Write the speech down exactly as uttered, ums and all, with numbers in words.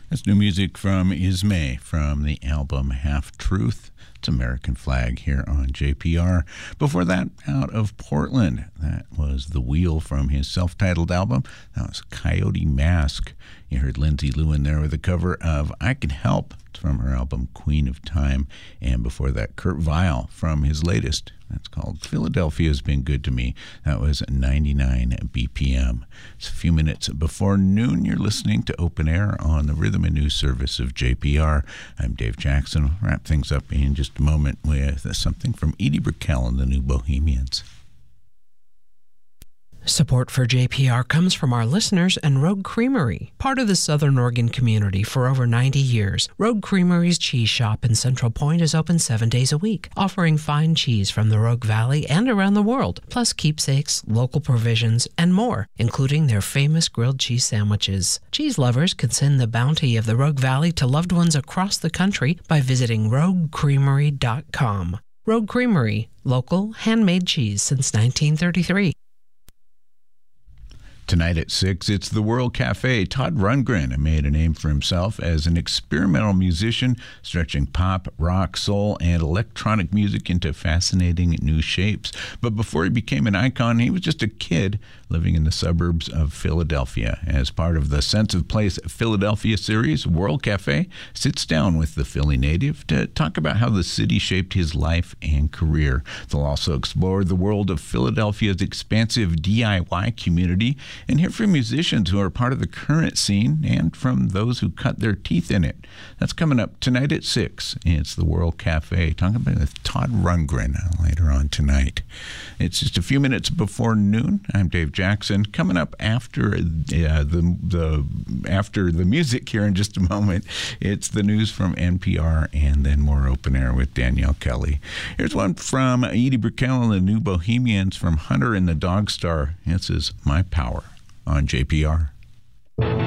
That's new music from Ismay from the album Half Truth. It's American Flag here on J P R. Before that, out of Portland, that was The Wheel from his self-titled album. That was Coyote Mask. You heard Lindsay Lewin there with a cover of I Can Help. It's from her album Queen of Time. And before that, Kurt Vile from his latest. That's called Philadelphia's Been Good to Me. That was ninety-nine B P M. It's a few minutes before noon. You're listening to Open Air on the Rhythm and News Service of J P R. I'm Dave Jackson. We'll wrap things up in just a moment with something from Edie Brickell and the New Bohemians. Support for J P R comes from our listeners and Rogue Creamery. Part of the Southern Oregon community for over ninety years, Rogue Creamery's cheese shop in Central Point is open seven days a week, offering fine cheese from the Rogue Valley and around the world, plus keepsakes, local provisions, and more, including their famous grilled cheese sandwiches. Cheese lovers can send the bounty of the Rogue Valley to loved ones across the country by visiting rogue creamery dot com. Rogue Creamery, local, handmade cheese since nineteen thirty-three. Tonight at six, it's the World Cafe. Todd Rundgren made a name for himself as an experimental musician, stretching pop, rock, soul, and electronic music into fascinating new shapes. But before he became an icon, he was just a kid living in the suburbs of Philadelphia. As part of the Sense of Place Philadelphia series, World Cafe sits down with the Philly native to talk about how the city shaped his life and career. They'll also explore the world of Philadelphia's expansive D I Y community and hear from musicians who are part of the current scene and from those who cut their teeth in it. That's coming up tonight at six. It's the World Cafe. Talking about with Todd Rundgren later on tonight. It's just a few minutes before noon. I'm Dave Jackson. Coming up after uh, the the after the music here in just a moment, it's the news from N P R and then more Open Air with Danielle Kelly. Here's one from Edie Brickell and the New Bohemians from Hunter and the Dog Star. This is My Power on J P R.